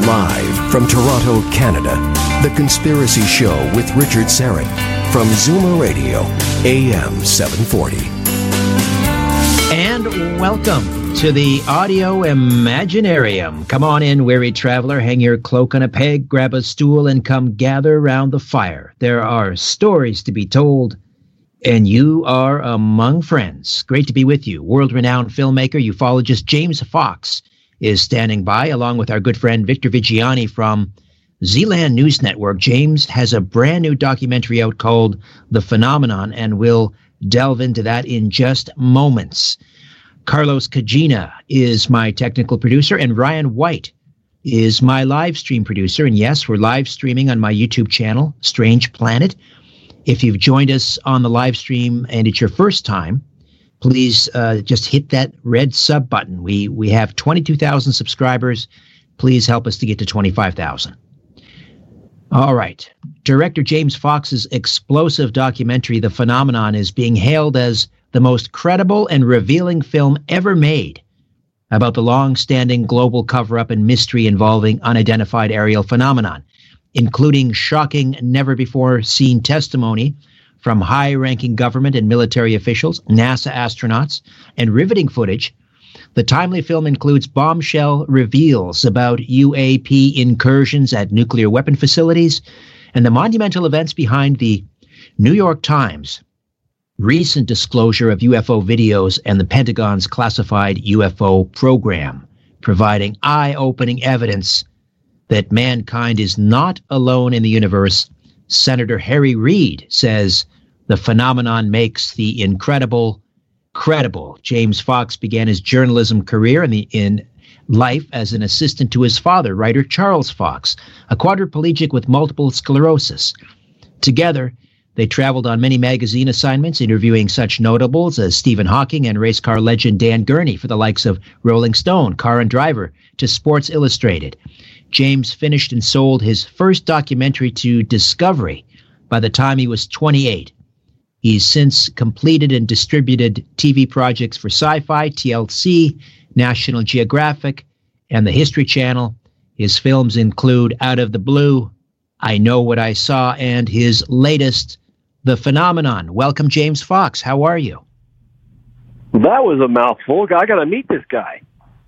Live from Toronto, Canada, The Conspiracy Show with Richard Syrett from Zoomer Radio, AM 740. And welcome to the Audio Imaginarium. Come on in, weary traveler, hang your cloak on a peg, grab a stool, and come gather round the fire. There are stories to be told, and you are among friends. Great to be with you. World-renowned filmmaker, ufologist James Fox is standing by, along with our good friend Victor Viggiani from Zealand News Network. James has a brand new documentary out called The Phenomenon, and we'll delve into that in just moments. Carlos Cagina is my technical producer, and Ryan White is my live stream producer. And yes, we're live streaming on my YouTube channel, Strange Planet. If you've joined us on the live stream and it's your first time, please just hit that red sub button. We have 22,000 subscribers. Please help us to get to 25,000. All right. Director James Fox's explosive documentary, The Phenomenon, is being hailed as the most credible and revealing film ever made about the long-standing global cover-up and mystery involving unidentified aerial phenomenon, including shocking, never-before-seen testimony from high-ranking government and military officials, NASA astronauts, and riveting footage. The timely film includes bombshell reveals about UAP incursions at nuclear weapon facilities and the monumental events behind the New York Times recent disclosure of UFO videos and the Pentagon's classified UFO program, providing eye-opening evidence that mankind is not alone in the universe. Senator Harry Reid says the phenomenon makes the incredible credible. James Fox began his journalism career in life as an assistant to his father, writer Charles Fox, a quadriplegic with multiple sclerosis. Together, they traveled on many magazine assignments, interviewing such notables as Stephen Hawking and race car legend Dan Gurney for the likes of Rolling Stone, Car and Driver, to Sports Illustrated. James finished and sold his first documentary to Discovery by the time he was 28. He's since completed and distributed TV projects for Sci-Fi, TLC, National Geographic, and the History Channel. His films include Out of the Blue, I Know What I Saw, and his latest, The Phenomenon. Welcome, James Fox. How are you? That was a mouthful. I got to meet this guy.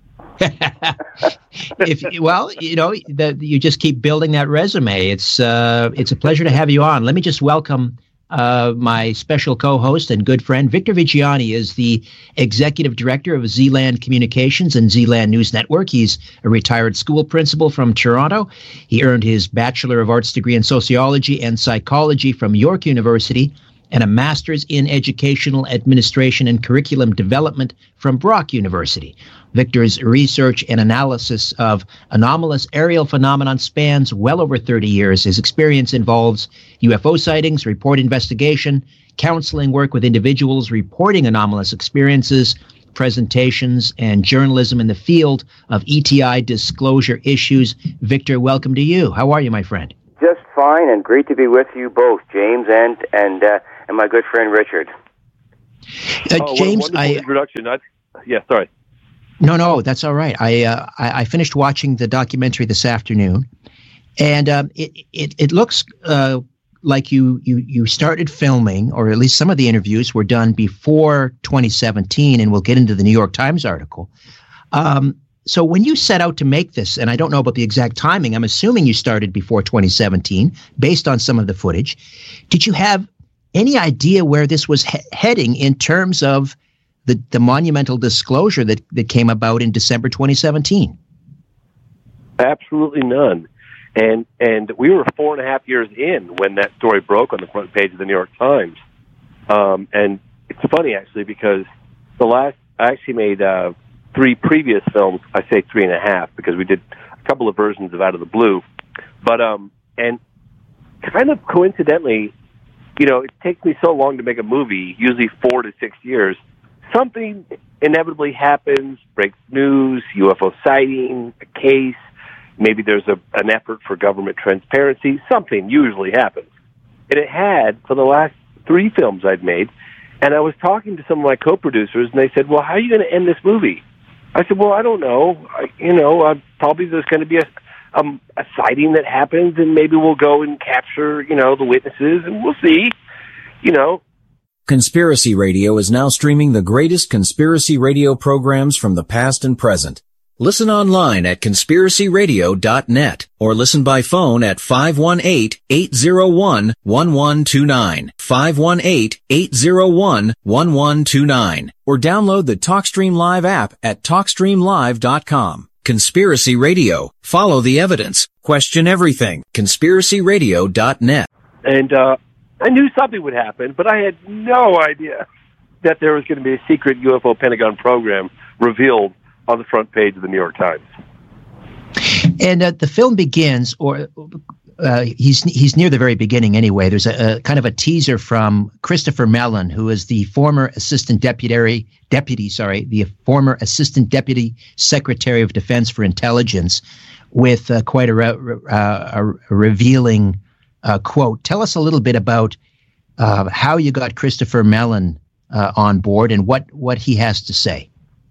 You just keep building that resume. It's a pleasure to have you on. Let me just welcome my special co-host and good friend. Victor Viggiani is the executive director of Zealand Communications and Zealand News Network. He's a retired school principal from Toronto. He earned his Bachelor of Arts degree in Sociology and Psychology from York University and a Master's in Educational Administration and Curriculum Development from Brock University. Victor's research and analysis of anomalous aerial phenomenon spans well over 30 years. His experience involves UFO sightings, report investigation, counseling work with individuals reporting anomalous experiences, presentations, and journalism in the field of ETI disclosure issues. Victor, welcome to you. How are you, my friend? Just fine, and great to be with you both, James and my good friend Richard. James, introduction. Sorry. No, that's all right. I finished watching the documentary this afternoon, and it looks like you started filming, or at least some of the interviews were done before 2017, and we'll get into the New York Times article. So when you set out to make this, and I don't know about the exact timing, I'm assuming you started before 2017, based on some of the footage. Did you have any idea where this was heading in terms of the monumental disclosure that came about in December 2017? Absolutely none. And we were 4.5 years in when that story broke on the front page of the New York Times. And it's funny, actually, because I actually made 3 previous films. I say 3.5 because we did a couple of versions of Out of the Blue. But, and kind of coincidentally, it takes me so long to make a movie, usually 4 to 6 years. Something inevitably happens, breaks news, UFO sighting, a case, maybe there's an effort for government transparency. Something usually happens. And it had for the last 3 films I'd made. And I was talking to some of my co-producers, and they said, well, how are you going to end this movie? I said, well, I don't know. Probably there's going to be a sighting that happens, and maybe we'll go and capture, the witnesses, and we'll see, Conspiracy Radio is now streaming the greatest conspiracy radio programs from the past and present. Listen online at conspiracyradio.net or listen by phone at 518-801-1129, 518-801-1129, or download the TalkStream Live app at TalkStreamLive.com. Conspiracy Radio. Follow the evidence. Question everything. conspiracyradio.net. And I knew something would happen, but I had no idea that there was going to be a secret UFO Pentagon program revealed on the front page of the New York Times. And the film begins, or he's near the very beginning anyway. There's a kind of a teaser from Christopher Mellon, who is the former the former Assistant Deputy Secretary of Defense for Intelligence, with quite a revealing quote. Tell us a little bit about how you got Christopher Mellon on board and what he has to say.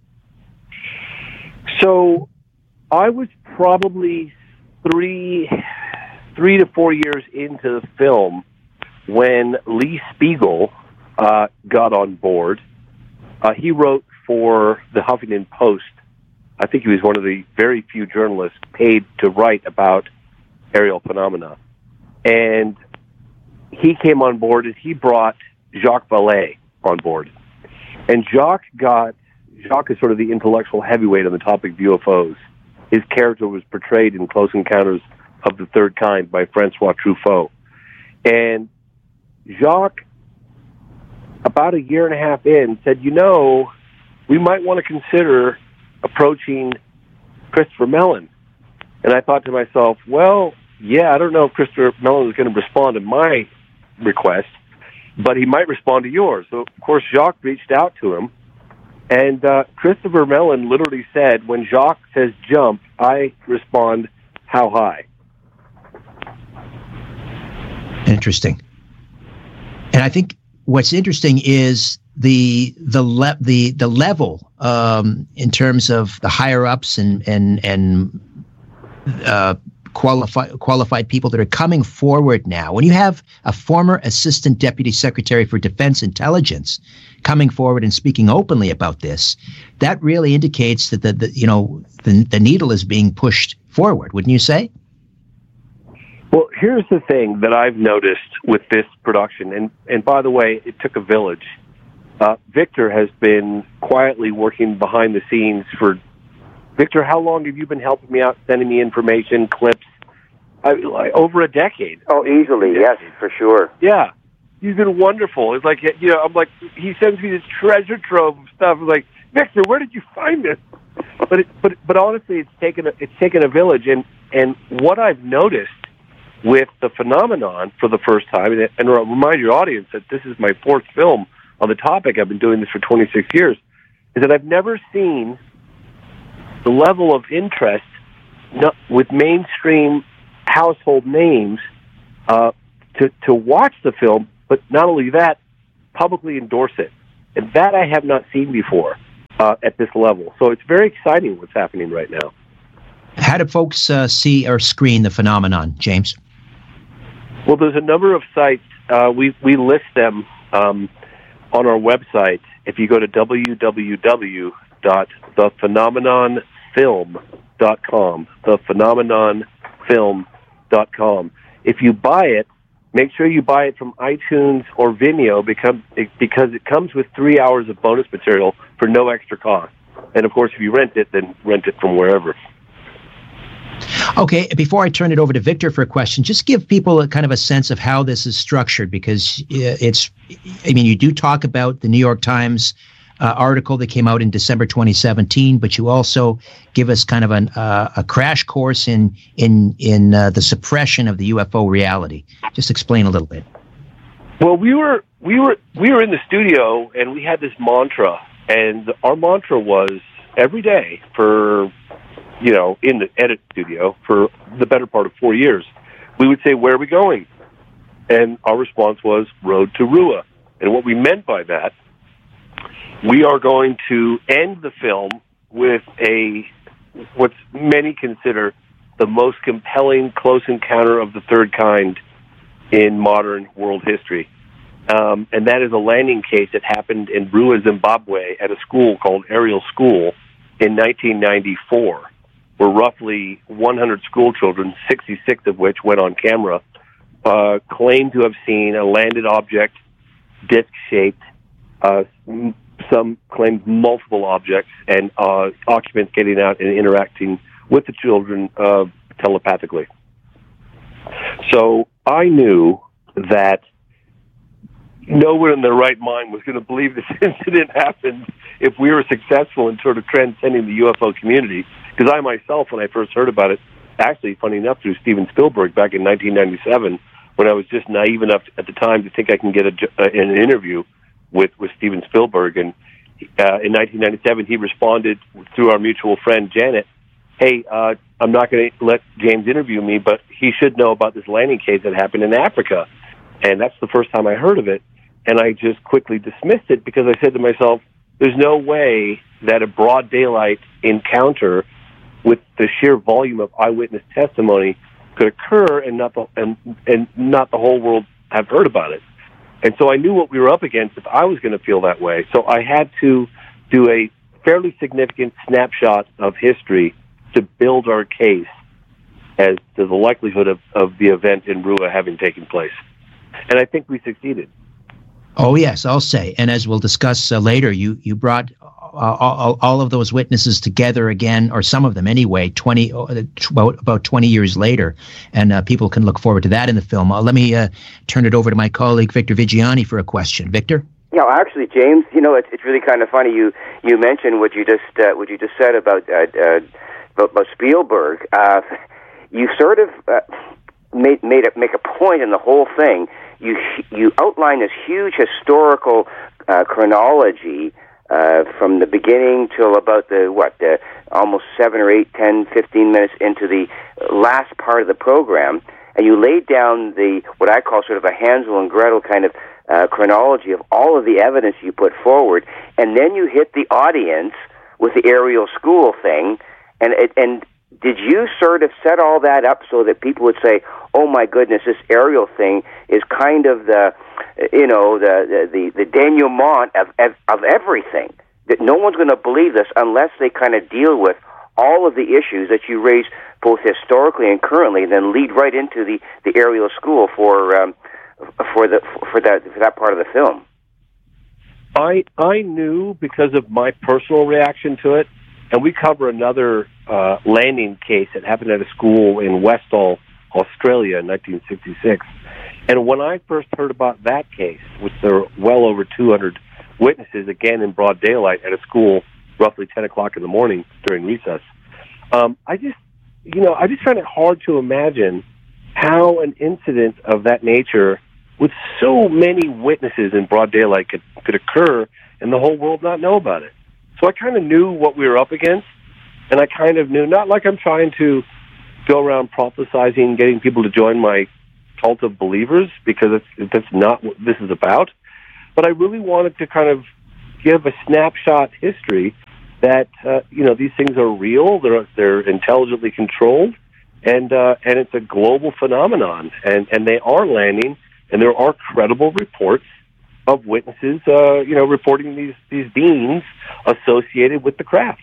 So I was probably three to 4 years into the film when Lee Spiegel got on board. He wrote for the Huffington Post. I think he was one of the very few journalists paid to write about aerial phenomena. And he came on board and he brought Jacques Vallée on board. And Jacques is sort of the intellectual heavyweight on the topic of UFOs. His character was portrayed in Close Encounters of the Third Kind by Francois Truffaut. And Jacques, about a year and a half in, said, we might want to consider approaching Christopher Mellon. And I thought to myself, well, I don't know if Christopher Mellon is going to respond to my request, but he might respond to yours. So, of course, Jacques reached out to him. And Christopher Mellon literally said, when Jacques says jump, I respond, how high? Interesting. And I think what's interesting is the level in terms of the higher ups and qualified people that are coming forward now. When you have a former Assistant Deputy Secretary for Defense Intelligence coming forward and speaking openly about this, that really indicates that the needle is being pushed forward, wouldn't you say? Well, here's the thing that I've noticed with this production, and by the way, it took a village. Victor has been quietly working behind the scenes for... Victor, how long have you been helping me out, sending me information, clips? Over a decade. Oh, easily, yes, for sure. Yeah. He's been wonderful. It's like, I'm like, he sends me this treasure trove of stuff. I'm like, Victor, where did you find this? But honestly, it's taken a village. And what I've noticed with the phenomenon for the first time, and I'll remind your audience that this is my fourth film on the topic. I've been doing this for 26 years, is that I've never seen the level of interest with mainstream household names to watch the film, but not only that, publicly endorse it. And that I have not seen before at this level. So it's very exciting what's happening right now. How do folks see or screen the phenomenon, James? Well, there's a number of sites. We list them on our website. If you go to www.thephenomenonfilm.com, thephenomenonfilm.com. If you buy it, make sure you buy it from iTunes or Vimeo because it comes with 3 hours of bonus material for no extra cost. And, of course, if you rent it, then rent it from wherever. Okay, before I turn it over to Victor for a question, just give people a kind of a sense of how this is structured, because you do talk about the New York Times article that came out in December 2017, but you also give us kind of a crash course in the suppression of the UFO reality. Just explain a little bit. Well, we were in the studio and we had this mantra, and our mantra was every day for, in the edit studio for the better part of 4 years, we would say, where are we going? And our response was Road to Rua. And what we meant by that, we are going to end the film with what many consider the most compelling close encounter of the third kind in modern world history. And that is a landing case that happened in Rua, Zimbabwe, at a school called Ariel School in 1994, where roughly 100 school children, 66 of which went on camera, claimed to have seen a landed object, disc-shaped. Some claimed multiple objects, and occupants getting out and interacting with the children telepathically. So I knew that no one in their right mind was going to believe this incident happened if we were successful in sort of transcending the UFO community. Because I myself, when I first heard about it, actually, funny enough, through Steven Spielberg back in 1997, when I was just naive enough at the time to think I can get an interview with Steven Spielberg. And in 1997, he responded through our mutual friend, Janet, hey, I'm not going to let James interview me, but he should know about this landing case that happened in Africa. And that's the first time I heard of it. And I just quickly dismissed it because I said to myself, there's no way that a broad daylight encounter with the sheer volume of eyewitness testimony could occur and not the whole world have heard about it. And so I knew what we were up against if I was going to feel that way. So I had to do a fairly significant snapshot of history to build our case as to the likelihood of the event in Rua having taken place. And I think we succeeded. Oh, yes, I'll say. And as we'll discuss later, you brought all of those witnesses together again, or some of them anyway, about 20 years later. And people can look forward to that in the film. Let me turn it over to my colleague, Victor Vigiani, for a question. Victor? Yeah, actually, James, it's really kind of funny. You mentioned what you just said about Spielberg. You sort of make a point in the whole thing. You outline this huge historical chronology from the beginning till about the almost 7 or 8, 10, 15 minutes into the last part of the program, and you laid down what I call sort of a Hansel and Gretel kind of chronology of all of the evidence you put forward, and then you hit the audience with the Ariel School thing, and did you sort of set all that up so that people would say, "Oh my goodness, this Ariel thing is kind of the denouement of everything. That no one's going to believe this unless they kind of deal with all of the issues that you raise both historically and currently, and then lead right into the Ariel School for that part of the film." I knew because of my personal reaction to it, and we cover another landing case that happened at a school in Westall, Australia in 1966. And when I first heard about that case, which there were well over 200 witnesses, again in broad daylight at a school roughly 10 o'clock in the morning during recess, I just find it hard to imagine how an incident of that nature with so many witnesses in broad daylight could occur and the whole world not know about it. So I kind of knew what we were up against, and I kind of knew, not like I'm trying to go around prophesizing, getting people to join my cult of believers, because that's not what this is about, but I really wanted to kind of give a snapshot history that, these things are real, they're intelligently controlled, and it's a global phenomenon, and they are landing, and there are credible reports of witnesses, reporting these beings associated with the craft.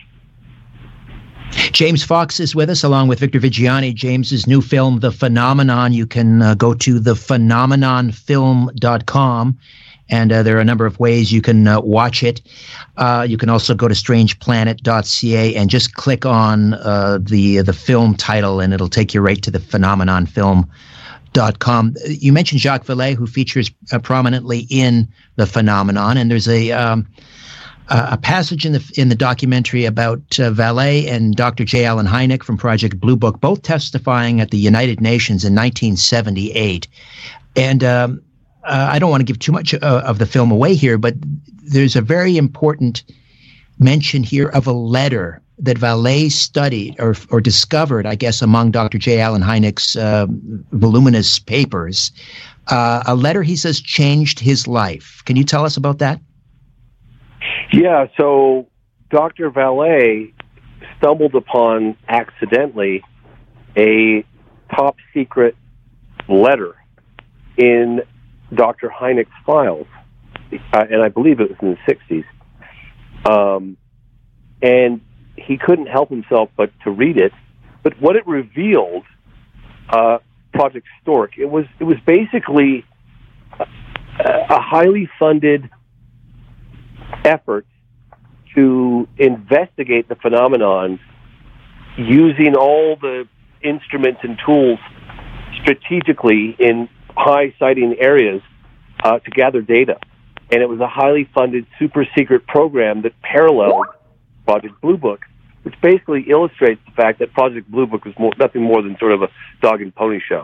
James Fox is with us, along with Victor Vigiani. James's new film, The Phenomenon. You can go to thephenomenonfilm.com, and there are a number of ways you can watch it. You can also go to strangeplanet.ca and just click on the film title, and it'll take you right to thephenomenonfilm.com. You mentioned Jacques Vallée, who features prominently in The Phenomenon, and there's a passage in the documentary about Vallée and Dr. J. Allen Hynek from Project Blue Book, both testifying at the United Nations in 1978. And I don't want to give too much of the film away here, but there's a very important mention here of a letter that Vallée studied or discovered, I guess, among Dr. J. Allen Hynek's voluminous papers. A letter, he says, changed his life. Can you tell us about that? Yeah, so Dr. Vallée stumbled upon accidentally a top secret letter in Dr. Hynek's files, and I believe it was in the 60s. And he couldn't help himself but to read it. But what it revealed, Project Stork, it was basically a highly funded effort to investigate the phenomenon using all the instruments and tools strategically in high sighting areas to gather data. And it was a highly funded, super secret program that paralleled Project Blue Book, which basically illustrates the fact that Project Blue Book was nothing more than sort of a dog and pony show.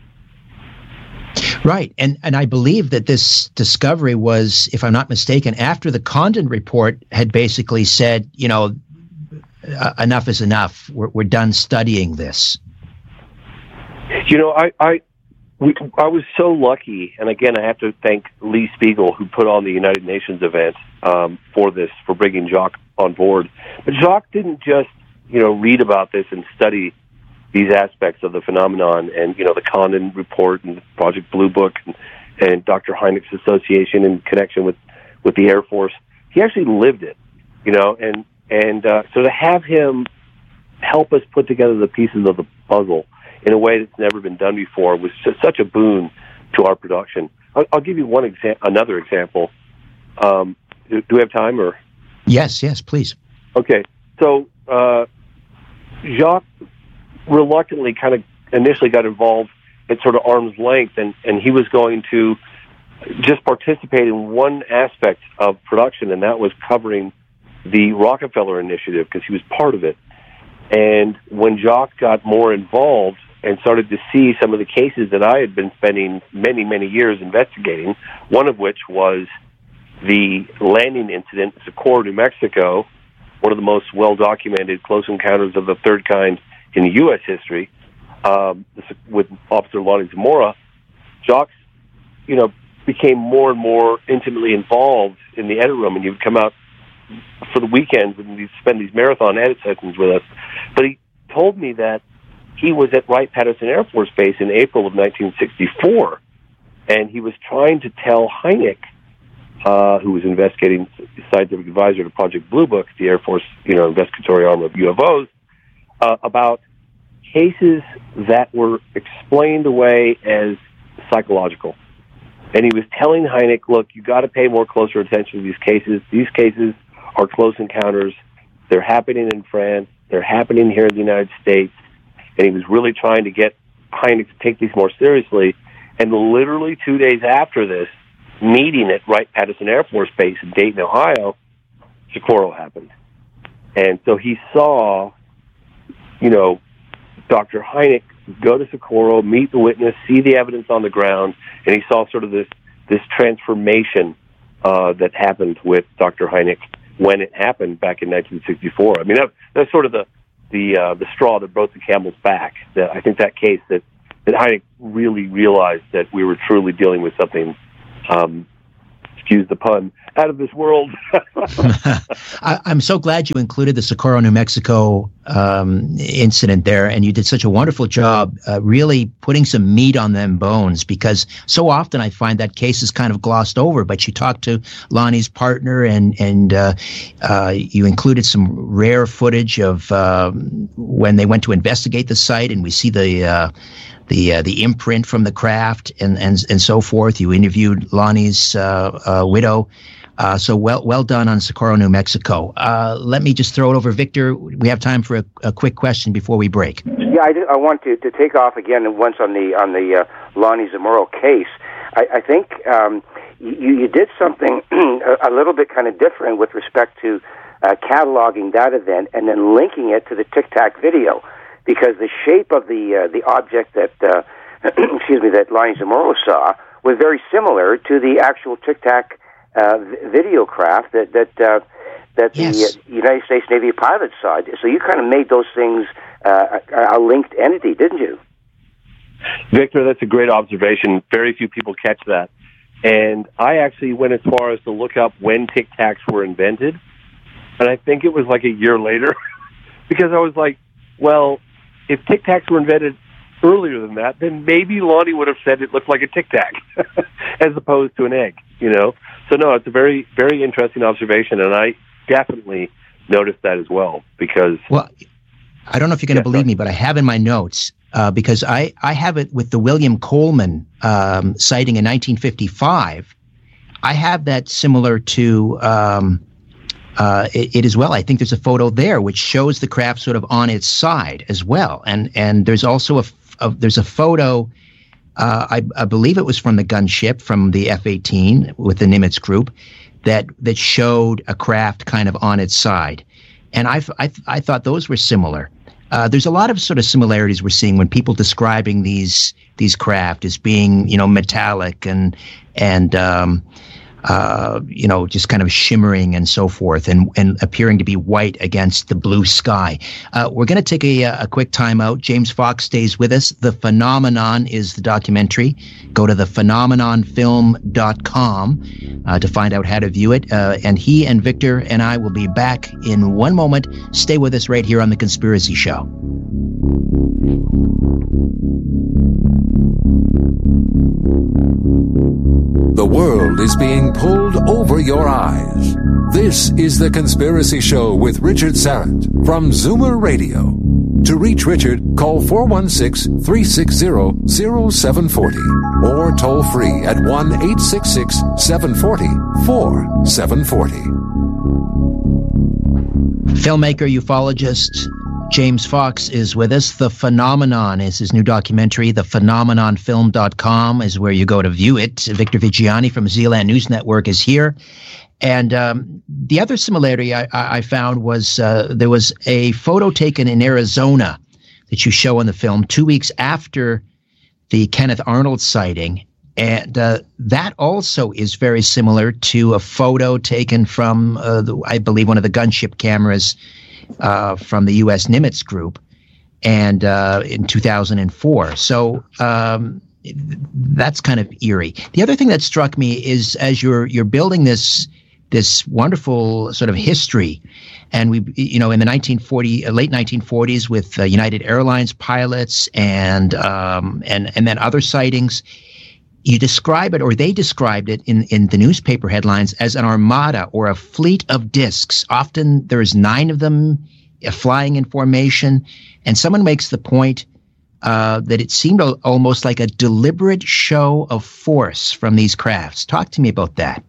Right. And I believe that this discovery was, if I'm not mistaken, after the Condon report had basically said, enough is enough. We're done studying this. I was so lucky, and again, I have to thank Lee Spiegel, who put on the United Nations event for bringing Jacques on board. But Jacques didn't just, read about this and study these aspects of the phenomenon and, the Condon report and Project Blue Book and Dr. Hynek's association in connection with the Air Force. He actually lived it, so to have him help us put together the pieces of the puzzle in a way that's never been done before was just such a boon to our production. I'll give you another example. Do we have time? Or Yes, please. Okay, so Jacques reluctantly kind of initially got involved at sort of arm's length, and he was going to just participate in one aspect of production, and that was covering the Rockefeller Initiative, because he was part of it. And when Jacques got more involved and started to see some of the cases that I had been spending many, many years investigating, one of which was the landing incident in Socorro, New Mexico, one of the most well-documented close encounters of the third kind in U.S. history, with Officer Lonnie Zamora, Jacques, became more and more intimately involved in the edit room, and he would come out for the weekends and he'd spend these marathon edit sessions with us. But he told me that he was at Wright-Patterson Air Force Base in April of 1964, and he was trying to tell Hynek, who was investigating scientific advisor to Project Blue Book, the Air Force, investigatory arm of UFOs, about cases that were explained away as psychological. And he was telling Hynek, look, you got to pay more closer attention to these cases. These cases are close encounters. They're happening in France. They're happening here in the United States. And he was really trying to get Hynek to take these more seriously. And literally 2 days after this meeting at Wright-Patterson Air Force Base in Dayton, Ohio, Socorro happened. And so he saw, Dr. Hynek go to Socorro, meet the witness, see the evidence on the ground, and he saw sort of this transformation that happened with Dr. Hynek when it happened back in 1964. I mean, that's sort of the straw that broke the camel's back. That I think that case that Hynek really realized that we were truly dealing with something, excuse the pun, out of this world. I'm so glad you included the Socorro, New Mexico incident there, and you did such a wonderful job really putting some meat on them bones, because so often I find that case is kind of glossed over, but you talked to Lonnie's partner and you included some rare footage of when they went to investigate the site, and we see the imprint from the craft and so forth. You interviewed Lonnie's widow. So well done on Socorro, New Mexico. Let me just throw it over. Victor, we have time for a quick question before we break. Yeah, I want to take off again once on the Lonnie Zamora case. I think you did something a little bit kind of different with respect to cataloging that event and then linking it to the Tic Tac video, because the shape of the object that that Lonnie Zamora saw was very similar to the actual Tic Tac video craft that yes. The United States Navy pilots saw. So you kind of made those things a linked entity, didn't you? Victor, that's a great observation. Very few people catch that. And I actually went as far as to look up when Tic Tacs were invented, and I think it was like a year later, because I was like, well, if Tic Tacs were invented earlier than that, then maybe Lonnie would have said it looked like a Tic Tac as opposed to an egg, So no, it's a very, very interesting observation, and I definitely noticed that as well because... Well, I don't know if you're going to believe me, but I have in my notes, because I have it with the William Coleman sighting in 1955. I have that similar to it as well. I think there's a photo there which shows the craft sort of on its side as well. And there's also there's a photo, I believe it was from the gunship, from the F-18 with the Nimitz group, that showed a craft kind of on its side. And I thought those were similar. There's a lot of sort of similarities we're seeing when people describing these craft as being, metallic and just kind of shimmering and so forth, and appearing to be white against the blue sky. We're going to take a quick time out. James Fox stays with us. The Phenomenon is the documentary. Go to thephenomenonfilm.com to find out how to view it. And he and Victor and I will be back in one moment. Stay with us right here on The Conspiracy Show. The world is being pulled over your eyes. This is The Conspiracy Show with Richard Syrett from Zoomer Radio. To reach Richard, call 416-360-0740 or toll free at 1-866-740-4740. Filmmaker, ufologist James Fox is with us. The Phenomenon is his new documentary. Thephenomenonfilm.com is where you go to view it. Victor Viggiani from Zealand News Network is here. And the other similarity I found was there was a photo taken in Arizona that you show in the film 2 weeks after the Kenneth Arnold sighting. And that also is very similar to a photo taken from, I believe, one of the gunship cameras from the U.S. Nimitz group, and in 2004. So that's kind of eerie. The other thing that struck me is as you're building this wonderful sort of history, and we, in the late 1940s with United Airlines pilots and then other sightings. You describe it, or they described it in the newspaper headlines as an armada or a fleet of discs. Often there's 9 of them flying in formation. And someone makes the point that it seemed almost like a deliberate show of force from these crafts. Talk to me about that.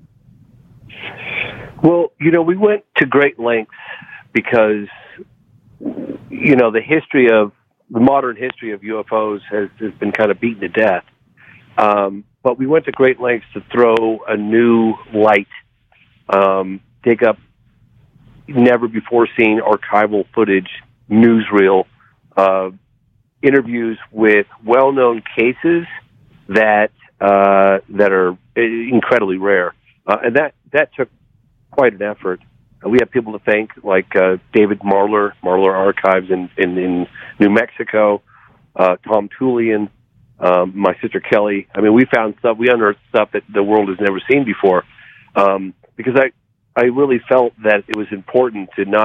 Well, we went to great lengths because, the modern history of UFOs has been kind of beaten to death. But we went to great lengths to throw a new light, dig up never-before-seen archival footage, newsreel, interviews with well-known cases that are incredibly rare. And that took quite an effort. We have people to thank, like David Marler Archives in New Mexico, Tom Tullian, my sister Kelly. I mean, we unearthed stuff that the world has never seen before, because I really felt that it was important to not